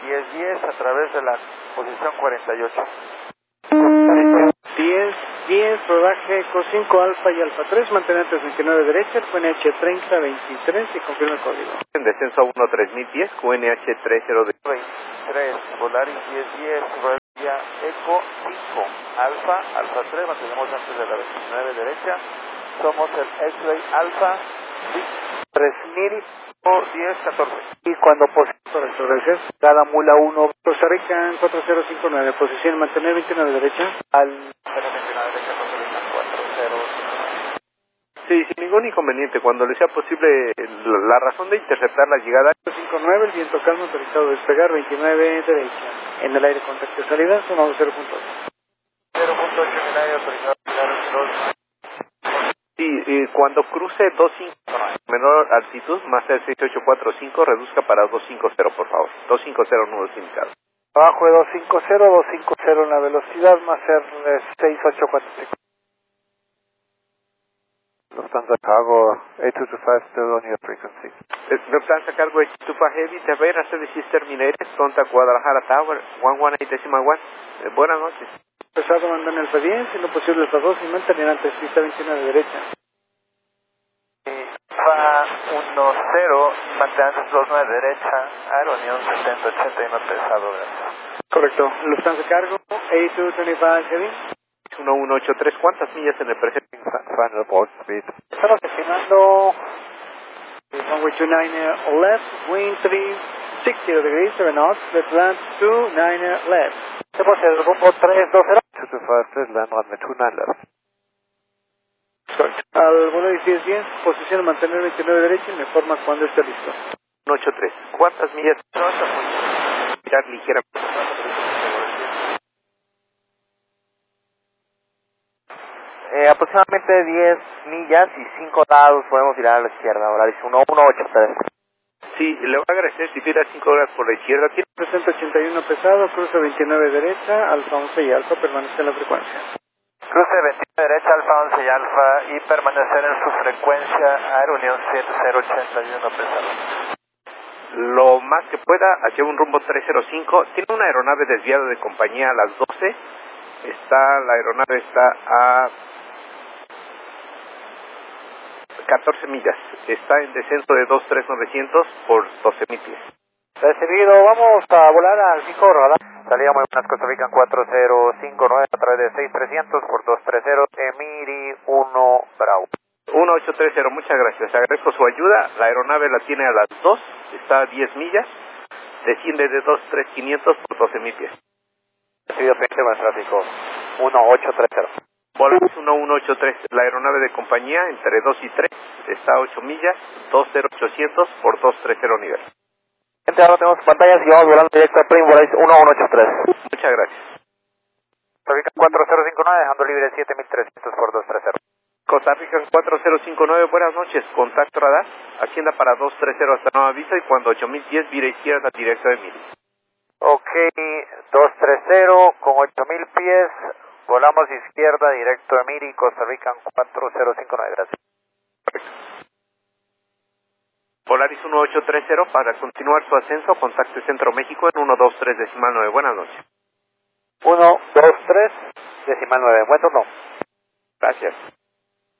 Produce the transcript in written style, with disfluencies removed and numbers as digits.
10-10 a través de la posición 48. 10, rodaje Eco 5 Alfa y Alfa 3, mantener 39 derecha, QNH 3023 y confirma el código. En descenso a 1-3010, QNH 23, Volaris 10-10, Volaria Eco 5 Alfa, Alfa 3, mantenemos antes de la 29 derecha, somos el X-Ray Alfa 3010-14. Y cuando correcto, gracias. Cada mula 1, Costa Rica 4059, posición mantener 29 derecha. Al 29 derecha, Costa Rica 4059. Sí, sin ningún inconveniente, cuando le sea posible, la razón de interceptar la llegada. 59, el viento calmo, autorizado a despegar, 29 derecha. En el aire contacto de salida, sumamos 0.8. 0.8 en el aire, autorizado a despegar, 2. Sí, cuando cruce 25 menor altitud, más el 6845, reduzca para 250, por favor. 250 nudos indicados. Abajo de 250 en la velocidad, más el 6845. Lufthansa Cargo 8225 still on your frequency. Lufthansa Cargo Tufa Heavy, Tavera, Services Terminated, contact Guadalajara Tower, 118.1. Buenas noches. Pesado mandan Alfa 10, si no posible Alfa 2 y mantener antes pista 29 derecha. Alfa 10, mantener antes 29 derecha, Aeronión 7081 pesado, gracias. Correcto. Lufthansa Cargo 8225 Heavy. 1183, ¿cuántas millas en el presente? Final port speed. Estamos estimando runway 29 left, wind 360 degrees, 7 knots, left land 29 left. Hacemos el rumbo 320. 225 land runway 29 left. Correcto. Al Volaris 10-10, posición mantener 29 derecha y me informa cuando esté listo. 183, ¿cuántas millas? Mirar ligeramente. Aproximadamente 10 millas y 5 lados podemos girar a la izquierda, Volaris 1183. Sí, le voy a agradecer si tira 5 horas por la izquierda. 381 pesado, cruce 29 derecha, Alfa 11 y Alfa permanece en la frecuencia. Cruce 29 derecha, Alfa 11 y Alfa y permanecer en su frecuencia, Aeronión 7081 pesado. Lo más que pueda, hacia un rumbo 305. Tiene una aeronave desviada de compañía a las 12. La aeronave está a 14 millas. Está en descenso de 23900 por 12,000 pies. Recibido, vamos a volar al 5 radar. Salida muy buenas, Costa Rica 4059 a través de 6300 por 230, Emiri 1 Bravo. 1830, muchas gracias. Agradezco su ayuda. La aeronave la tiene a las 2, está a 10 millas. Desciende de 23500 por 12,000 pies. Recibido, pendiente con el tráfico 1830. Volaris 1183, la aeronave de compañía entre 2 y 3, está a 8 millas, 20800 por 230 nivel. Gente, ahora tenemos pantallas y vamos volando directo a Prim, Volaris 1183. Muchas gracias. Costa Rica 4059, dejando libre 7300 por 230. Costa Rica 4059, buenas noches, contacto radar, Hacienda para 230 hasta nueva aviso y cuando 8010 vira izquierda directo de Miri. Ok, 230 con 8000 pies, volamos izquierda directo de Miri, Costa Rica 4059, gracias. Volaris 1830, para continuar su ascenso, contacte Centro México en 123.9, buenas noches. 123.9, buen turno. Gracias.